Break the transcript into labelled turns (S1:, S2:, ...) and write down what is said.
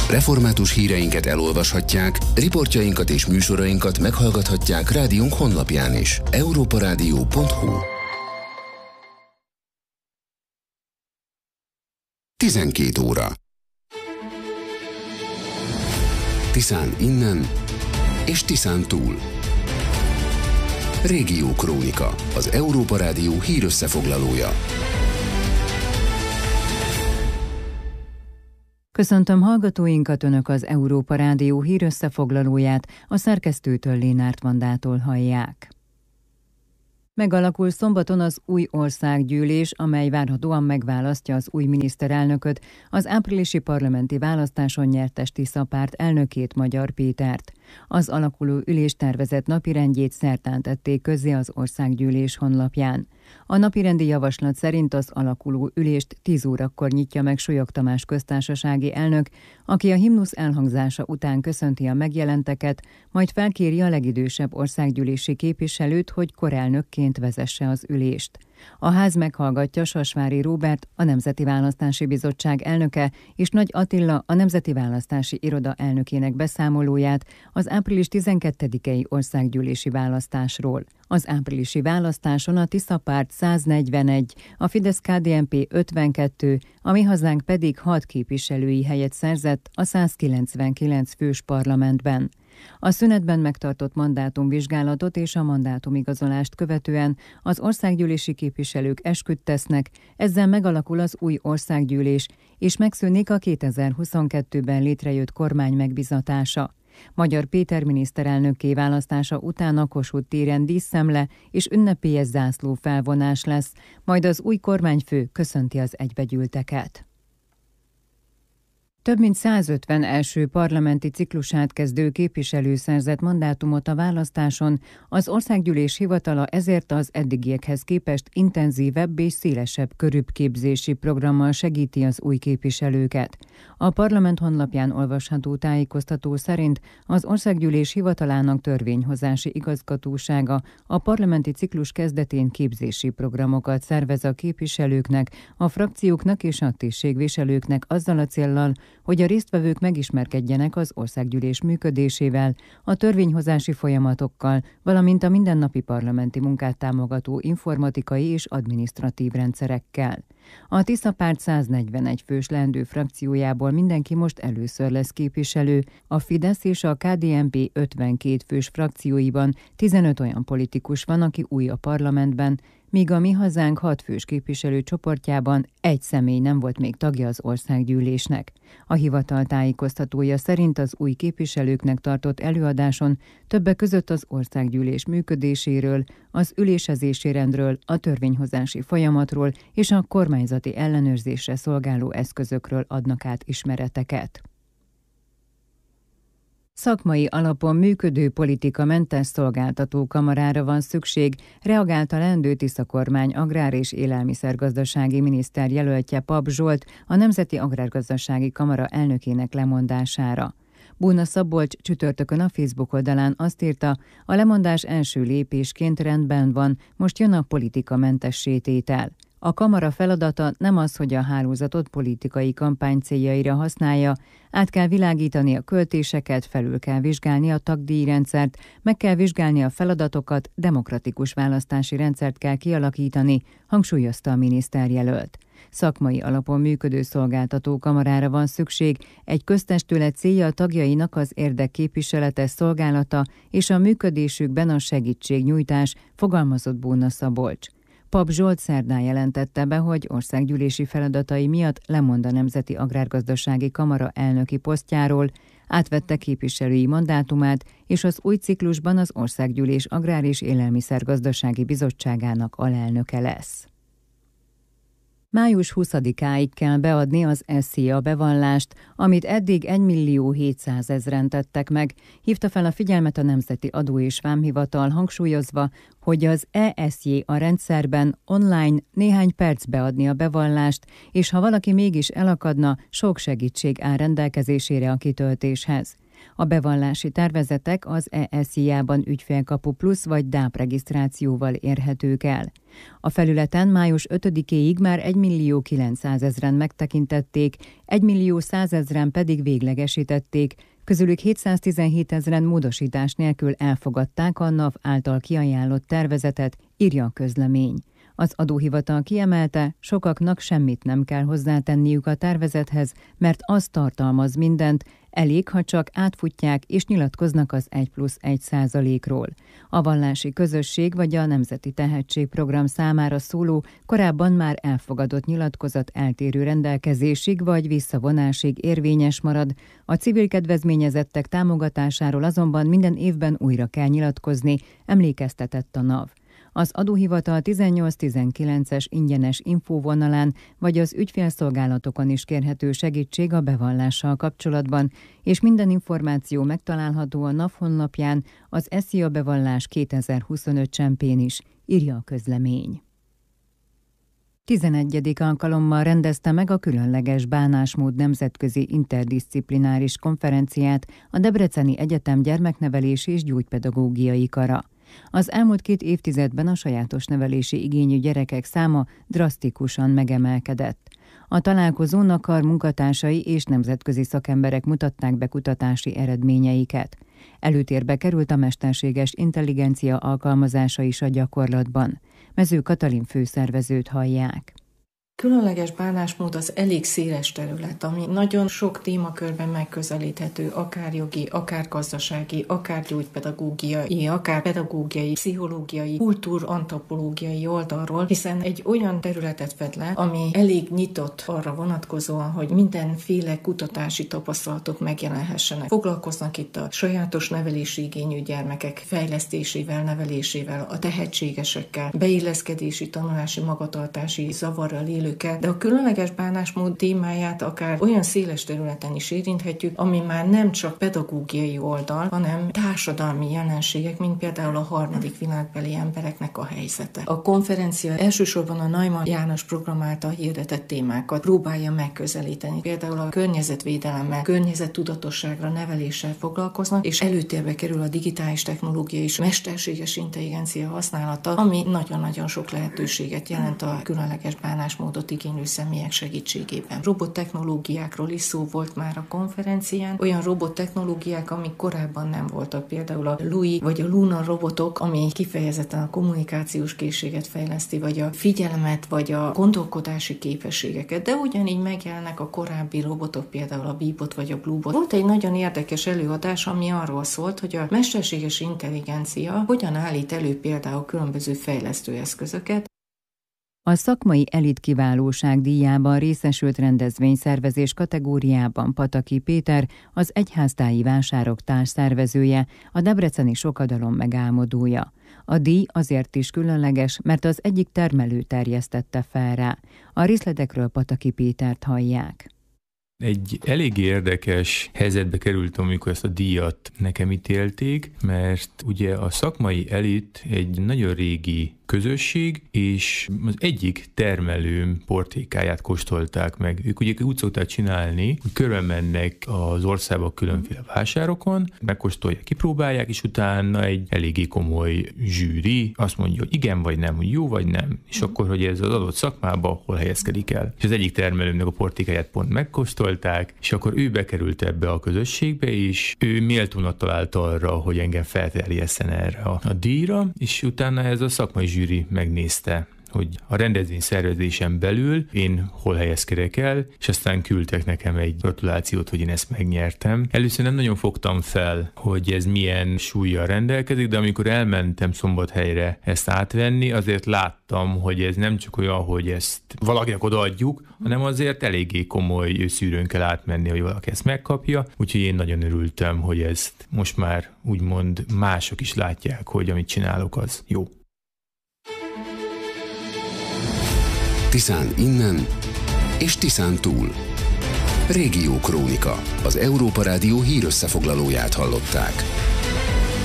S1: Református híreinket elolvashatják, riportjainkat és műsorainkat meghallgathatják rádiónk honlapján is. europaradio.hu 12 óra. Tiszán innen és Tiszán túl. Régió Krónika, az Európa Rádió hírösszefoglalója.
S2: Köszöntöm hallgatóinkat, Önök az Európa Rádió hírösszefoglalóját, a szerkesztőtől Lénárt Vandától hallják. Megalakul szombaton az új országgyűlés, amely várhatóan megválasztja az új miniszterelnököt, az áprilisi parlamenti választáson nyertes Tisza párt elnökét, Magyar Pétert. Az alakuló ülés tervezett napirendjét szerdán tették közzé az országgyűlés honlapján. A napirendi javaslat szerint az alakuló ülést 10 órakor nyitja meg Solyog Tamás köztársasági elnök, aki a himnusz elhangzása után köszönti a megjelenteket, majd felkéri a legidősebb országgyűlési képviselőt, hogy korelnökként vezesse az ülést. A ház meghallgatja Sasvári Róbert, a Nemzeti Választási Bizottság elnöke, és Nagy Attila, a Nemzeti Választási Iroda elnökének beszámolóját az április 12-i országgyűlési választásról. Az áprilisi választáson a Tisza párt 141, a Fidesz-KDNP 52, a Mi Hazánk pedig 6 képviselői helyet szerzett a 199 fős parlamentben. A szünetben megtartott mandátumvizsgálatot és a mandátumigazolást követően az országgyűlési képviselők esküt tesznek, ezzel megalakul az új országgyűlés, és megszűnik a 2022-ben létrejött kormány megbizatása. Magyar Péter miniszterelnökké választása után a Kossuth téren díszszemle és ünnepélyes zászló felvonás lesz, majd az új kormányfő köszönti az egybegyűlteket. Több mint 150 első parlamenti ciklusát kezdő képviselő szerzett mandátumot a választáson, az országgyűlés hivatala ezért az eddigiekhez képest intenzívebb és szélesebb körűbb képzési programmal segíti az új képviselőket. A parlament honlapján olvasható tájékoztató szerint az országgyűlés hivatalának törvényhozási igazgatósága a parlamenti ciklus kezdetén képzési programokat szervez a képviselőknek, a frakcióknak és a tisztségviselőknek azzal a céllal, hogy a résztvevők megismerkedjenek az országgyűlés működésével, a törvényhozási folyamatokkal, valamint a mindennapi parlamenti munkát támogató informatikai és adminisztratív rendszerekkel. A Tisza párt 141 fős leendő frakciójából mindenki most először lesz képviselő, a Fidesz és a KDNP 52 fős frakcióiban 15 olyan politikus van, aki új a parlamentben, míg a Mi Hazánk 6 fős képviselő csoportjában egy személy nem volt még tagja az országgyűlésnek. A hivatal tájékoztatója szerint az új képviselőknek tartott előadáson többek között az országgyűlés működéséről, az ülésezési rendről, a törvényhozási folyamatról és a kormányzati ellenőrzésre szolgáló eszközökről adnak át ismereteket. Szakmai alapon működő politikamentes szolgáltatókamarára van szükség, reagált a leendő Tisza kormány agrár- és élelmiszergazdasági miniszter jelöltje Pap Zsolt a Nemzeti Agrárgazdasági Kamara elnökének lemondására. Búna Szabolcs csütörtökön a Facebook oldalán azt írta, a lemondás első lépésként rendben van, most jön a politikamentessé tétel. A kamara feladata nem az, hogy a hálózatot politikai kampány céljaira használja, át kell világítani a költéseket, felül kell vizsgálni a tagdíjrendszert, meg kell vizsgálni a feladatokat, demokratikus választási rendszert kell kialakítani, hangsúlyozta a miniszterjelölt. Szakmai alapon működő szolgáltató kamarára van szükség, egy köztestület célja a tagjainak az érdekképviseletes szolgálata és a működésükben a segítségnyújtás, fogalmazott Búna Szabolcs. Pap Zsolt szerdán jelentette be, hogy országgyűlési feladatai miatt lemond a Nemzeti Agrárgazdasági Kamara elnöki posztjáról, átvette képviselői mandátumát, és az új ciklusban az Országgyűlés Agrár- és Élelmiszergazdasági Bizottságának alelnöke lesz. Május 20-áig kell beadni az SZIA bevallást, amit eddig 1.700.000-en tettek meg, hívta fel a figyelmet a Nemzeti Adó- és Vámhivatal, hangsúlyozva, hogy az ESJ a rendszerben online néhány perc beadni a bevallást, és ha valaki mégis elakadna, sok segítség áll rendelkezésére a kitöltéshez. A bevallási tervezetek az ESZIA-ban ügyfélkapu plusz vagy DAP regisztrációval érhetők el. A felületen május 5-éig már 1.900.000-en megtekintették, 1.100.000-en pedig véglegesítették, közülük 717.000-en módosítás nélkül elfogadták a NAV által kiajánlott tervezetet, írja a közlemény. Az adóhivatal kiemelte, sokaknak semmit nem kell hozzátenniük a tervezethez, mert az tartalmaz mindent, elég, ha csak átfutják és nyilatkoznak az 1+1%-ról. A vallási közösség vagy a Nemzeti Tehetségprogram számára szóló, korábban már elfogadott nyilatkozat eltérő rendelkezésig vagy visszavonásig érvényes marad, a civil kedvezményezettek támogatásáról azonban minden évben újra kell nyilatkozni, emlékeztetett a NAV. Az adóhivatal 18-19-es ingyenes infóvonalán vagy az ügyfélszolgálatokon is kérhető segítség a bevallással kapcsolatban, és minden információ megtalálható a NAV honlapján, az ESZIA bevallás 2025 csempén is, írja a közlemény. 11. alkalommal rendezte meg a különleges bánásmód nemzetközi interdiszciplináris konferenciát a Debreceni Egyetem gyermeknevelési és gyógypedagógiai kara. Az elmúlt 2 évtizedben a sajátos nevelési igényű gyerekek száma drasztikusan megemelkedett. A találkozón a kar munkatársai és nemzetközi szakemberek mutatták be kutatási eredményeiket. Előtérbe került a mesterséges intelligencia alkalmazása is a gyakorlatban. Mező Katalin főszervezőt hallják.
S3: Különleges bánásmód az elég széles terület, ami nagyon sok témakörben megközelíthető, akár jogi, akár gazdasági, akár gyógypedagógiai, akár pedagógiai, pszichológiai, kultúrantropológiai oldalról, hiszen egy olyan területet fed le, ami elég nyitott arra vonatkozóan, hogy mindenféle kutatási tapasztalatok megjelenhessenek. Foglalkoznak itt a sajátos nevelési igényű gyermekek fejlesztésével, nevelésével, a tehetségesekkel, beilleszkedési, tanulási, magatartási zavarral élő, de a különleges bánásmód témáját akár olyan széles területen is érinthetjük, ami már nem csak pedagógiai oldal, hanem társadalmi jelenségek, mint például a harmadik világbeli embereknek a helyzete. A konferencia elsősorban a Neumann János program által hirdetett témákat próbálja megközelíteni. Például a környezetvédelemmel, környezettudatosságra, neveléssel foglalkoznak, és előtérbe kerül a digitális technológia és mesterséges intelligencia használata, ami nagyon-nagyon sok lehetőséget jelent a különleges bánásmód igénylő személyek segítségében. Robottechnológiákról is szó volt már a konferencián, olyan robottechnológiák, amik korábban nem voltak, például a Louis vagy a Luna robotok, ami kifejezetten a kommunikációs készséget fejleszti, vagy a figyelmet, vagy a gondolkodási képességeket, de ugyanígy megjelennek a korábbi robotok, például a Beebot vagy a Bluebot. Volt egy nagyon érdekes előadás, ami arról szólt, hogy a mesterséges intelligencia hogyan állít elő például különböző fejlesztőeszközöket.
S2: A szakmai elit kiválóság díjában részesült rendezvényszervezés kategóriában Pataki Péter, az egyháztáji vásárok társszervezője, a debreceni sokadalom megálmodója. A díj azért is különleges, mert az egyik termelő terjesztette fel rá. A részletekről Pataki Pétert hallják.
S4: Egy elég érdekes helyzetbe kerültem, amikor ezt a díjat nekem ítélték, mert ugye a szakmai elit egy nagyon régi közösség, és az egyik termelőm portékáját kóstolták meg. Ők ugye úgy szokták csinálni, hogy körbemennek az országba különféle vásárokon, megkóstolják, kipróbálják, és utána egy eléggé komoly zsűri azt mondja, hogy igen vagy nem, hogy jó vagy nem, és akkor, hogy ez az adott szakmába hol helyezkedik el. És az egyik termelőmnek a portékáját pont megkóstolták, és akkor ő bekerült ebbe a közösségbe, és ő méltónak találta arra, hogy engem felterjesszen erre a díjra, és utána ez a szakmai zsűri megnézte, hogy a rendezvény szervezésen belül én hol helyezkedek el, és aztán küldtek nekem egy gratulációt, hogy én ezt megnyertem. Először nem nagyon fogtam fel, hogy ez milyen súllyal rendelkezik, de amikor elmentem Szombathelyre ezt átvenni, azért láttam, hogy ez nem csak olyan, hogy ezt valakinek odaadjuk, hanem azért eléggé komoly szűrőn kell átmenni, hogy valaki ezt megkapja. Úgyhogy én nagyon örültem, hogy ezt most már úgymond mások is látják, hogy amit csinálok, az jó.
S1: Tiszán innen és Tiszán túl. Régió Krónika. Az Európa Rádió hírösszefoglalóját hallották.